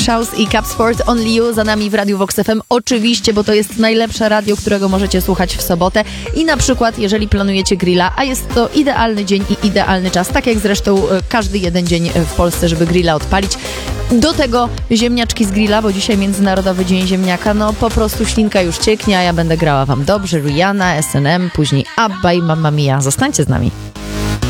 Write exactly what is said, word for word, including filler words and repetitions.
Shouse i Cap Sport Only You za nami w Radiu Vox F M. Oczywiście, bo to jest najlepsze radio, którego możecie słuchać w sobotę. I na przykład, jeżeli planujecie grilla, a jest to idealny dzień i idealny czas, tak jak zresztą każdy jeden dzień w Polsce, żeby grilla odpalić. Do tego ziemniaczki z grilla, bo dzisiaj Międzynarodowy Dzień Ziemniaka. No po prostu ślinka już cieknie, a ja będę grała wam dobrze. Rihanna, S N M, później Abba i Mamma Mia. Zostańcie z nami.